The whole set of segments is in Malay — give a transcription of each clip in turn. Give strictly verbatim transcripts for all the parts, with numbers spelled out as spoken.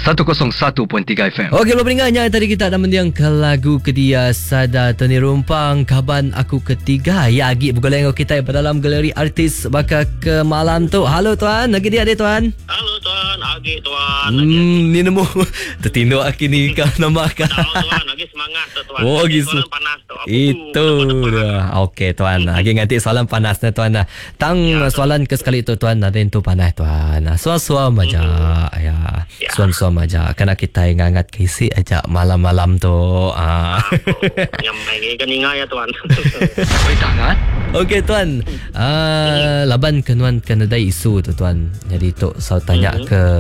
seratus satu perpuluhan tiga F M. Okey, belum pendengarnya tadi kita ada mendiang ke lagu kedia Sada Tani Rumpang Kaban Aku Ketiga. Ya, Agi bergoleng kita pada dalam galeri artis bakal ke malam tu. Halo tuan, lagi dia ada tuan. Halo tuan, Agi tuan. Hmm, ni nemu tertinduk Aki ni kan nama kan. Tahu tuan, lagi semangat tu tuan. Oh, Lagi gitu. soalan panas tu. Apa Itu tu? dah. Okey tuan. Lagi nganti soalan panas ni tuan. Tang Ya, soalan ke sekali tu tuan. Ada yang tu panas tuan. Suam-suam aja. Ya. Ya. Suam-suam aja. Kena kita ingat kisi aja malam-malam tu. Ah. Yang main kan ingat ya tuan. Oi tangan. Okey tuan. Ah, laban kenuan kena ada isu tu tuan. Jadi tu saya tanya Hmm. ke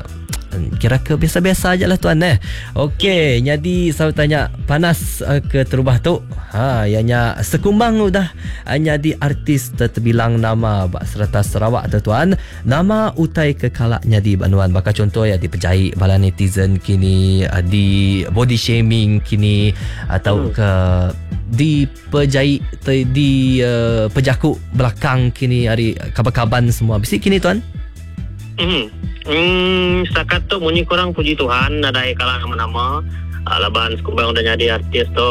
kira ke biasa-biasa aja lah tuan eh. Okey, jadi saya tanya panas uh, ke terubah tu. Ha, ianya sekumbang dah hanya di artis terbilang nama bak serta Sarawak tu tuan. Nama utai kekalaknya di Banuan. Bakal contoh ya dipejai bala netizen kini, uh, di body shaming kini atau ke di pejai te, di uh, pejaku belakang kini hari kabar-kaban semua. Bisik kini tuan. Hmm. Hmm, setakat tu bunyi korang puji Tuhan ada kalah nama-nama uh, laban sekumbang udah jadi artis tu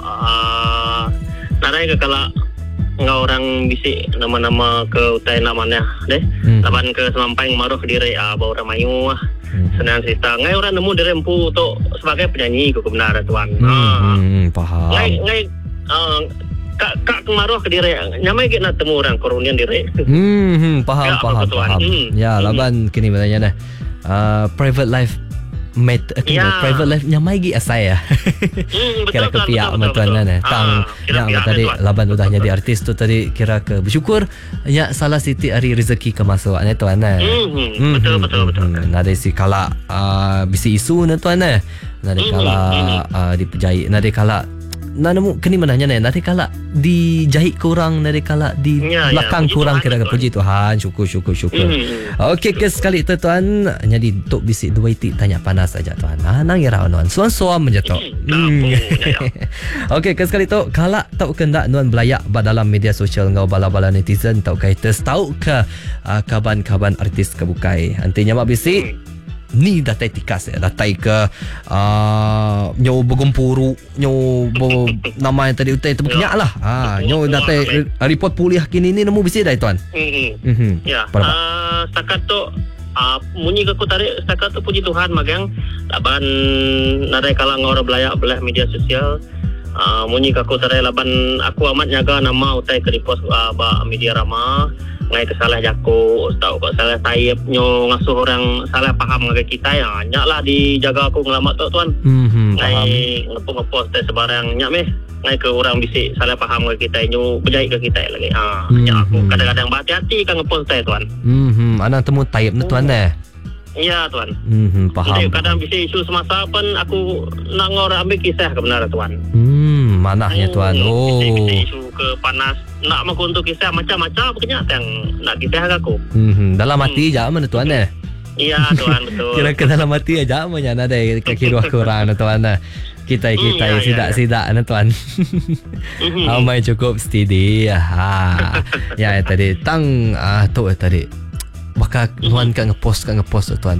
uh, ada ke kalau ngau orang bisik nama-nama ke utai namanya deh Hmm. laban ke semampang maruh ke diri ah bau orang mayu ah Hmm. senang cerita ngai orang nemu dirempu tu sebagai penyanyi ku kebenaran tuan. Hmm, Ah. hmm, faham. Ngai ngai uh, kak kak kemaruh ke diri nyamai ke nak temu orang korunian diri. Hmm, hmm faham, Ya, faham, apa-apa, tuan. faham. Hmm. Ya, Hmm. laban kini bertanya dah. Uh, private life mate uh, Ya. private life nya mai gi asai ya. Hmm, betul, Kira ke betul, pihak betul, matuan betul. kan eh. Ah, Tang kira ya pihak tadi tuan. laban udah jadi artis tu tadi kira ke bersyukur ya salah siti hari rezeki kemasuk ne tuan eh. Hmm, Hmm, betul, hmm, betul, hmm, betul. hmm. Nade si kala uh, bisi isu ne tuan eh. Nade Hmm, kala hmm. uh, dipejai, nade kala na nemu kini mananya ne, nade kala dijahit kurang, nade kala di Ya, ya, belakang puji kurang Tuhan, kira ke tuan. puji Tuhan, syukur syukur syukur. Hmm. Okey ke sekali tu tuan. Jadi tok bisik dua itik tanya panas saja tuan. Ha nang ira nuan. Suam-suam je tok. Hmm, ya, ya. Okey ke sekali tu kalak tau kendak nuan belayak ba dalam media sosial ngau bala-bala netizen tau haters tau ke uh, kaban-kaban artis kebukai. Antinya mak bisik ni datai tikas ya, datai ke uh, nyo bergempuru nyo bo, nama yang tadi utai terbenyak lah. Ha nyo datai report pulih kini ni nemu bisik dah tuan. Hmm. Mhm. Ya, Pada Pak. uh, setakat tu uh, munyi ke aku tarik setakat tu puji Tuhan magang laban narai kalang orang belayak belah media sosial uh, munyi ke aku tarik laban aku amat nyaga nama utai ke repost uh, ba media ramah ngai kesalah jaku tahu kok salah taib nyo ngasuh orang salah paham dengan kita ya nyak lah dijaga aku ngelamat tu tuan. Mhm, faham. Ngai ngepost ngepost sebarang nyak meh ngai ke orang bisik salah faham ke kita nyu berjaya ke kita lagi ha Hmm, nyak aku hmm. kadang-kadang berhati-hati kan ngepost saya tuan. Mhm, ana temu taib ni tuan eh. Ya tuan. Mhm, faham. Jadi kadang bisa isu semasa pun aku nak ngor ambil kisah kebenaran tuan. Hmm, manahnya tuan. Hmm, Oh. Bisa isu ke panas nak maku untuk kisah macam-macam kenyataan yang nak kisah aku. Mhm, dalam hati je mana tuan eh. Iya tuan betul. Kira ke dalam hati aja mana ada kaki ruah kurang na tuan eh. Kita Hmm, kita ya, ya, sidak-sidak na tuan. Mhm. Amai cukup steady. Ha. Ya tadi tang ah tu tadi. Bakal tuan kan ngepost kan ngepost tu tuan.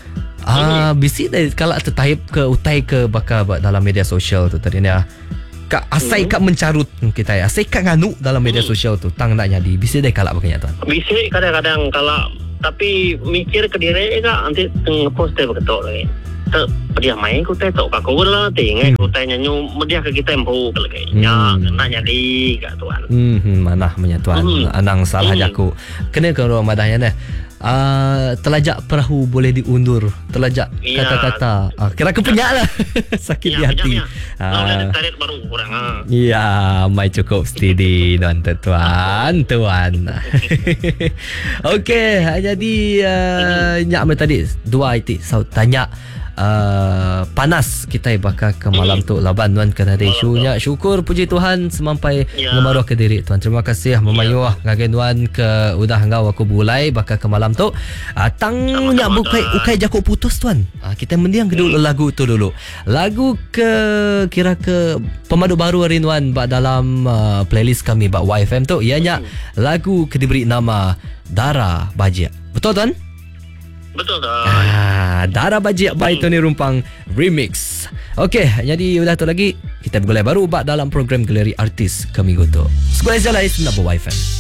Ah bisi dah kalau tertaip ke utai ke bakal buat dalam media sosial tu tadi ni ah. Kak asai kak mencarut kita ya. Asai kak nganu dalam media sosial tu tang nak jadi. Bisi dah kalak bakanya tuan. Bisa kadang-kadang kalau tapi mikir ke diri kan nanti ngepost dia betul lagi. Tak dia main ku teh tok aku lah tinggal ku teh nyanyi media ke kita empu ke lagi. Ya Hmm. nak jadi kat tuan. Hmm, manah menyatuan. Hmm. Anang salah Hmm. jaku. Kena ke orang madahnya ni. Uh, telajak perahu boleh diundur. Telajak Ya. kata-kata. Uh, kira kepenyak lah. Sakit di hati. Ya. Nah, Ah. boleh tarik baru kurang ha. Ya, mai cukup steady tuan tuan tuan. Okey, jadi uh, nyak me tadi dua itik sau tanya uh, panas kita bakal ke malam tu laban tuan kena ada isunya. Syukur puji Tuhan semampai Ya. ngemaruh ke diri tuan. Terima kasih memayuh ngagen tuan ke udah ngau aku bulai bakal ke malam tu. Uh, tang Sama-sama, nyak bukai tuan. ukai jakuk putus tuan. Uh, kita mendiang ke dulu lagu tu dulu. Lagu ke kira ke pemadu baru hari tuan bak dalam uh, playlist kami bak Y F M tu ianya lagu ke diberi nama Dara Bajia. Betul tuan? Betul dah. Ah, Dara Bajik by Tony Rumpang remix. Okey, jadi udah tu lagi kita bergulai baru bak dalam program Galeri Artis kami goto. Sekolah Zalai sembilan puluh Y F M.